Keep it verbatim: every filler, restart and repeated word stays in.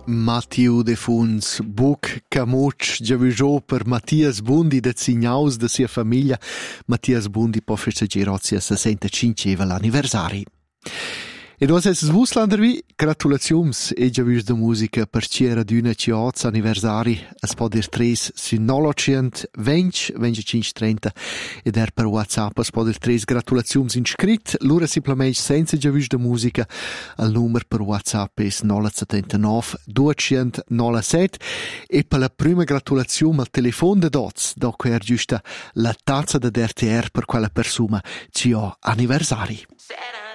Mattiu de Funs, Buc Camuc, giavisò per Mattias Bundi de Zignaus de sia famiglia. Mattias Bundi può festeggiare oggi a sessantacinque l'anniversari. E nos es Wuslandervi, gratulaziums e giavis de musica per ciera d'una ciotz anniversari, es può dir tres su nolocient venti, venticinque trenta, ed er per WhatsApp es può dir tres gratulaziums inscrit, l'ura simplement senza giavis de musica, il numero per WhatsApp es nola settantanove duecentonovasette, e per la prima gratulazione al telefon de dots, dopo er giusta la tazza de R T R per quella persona ci ho anniversari.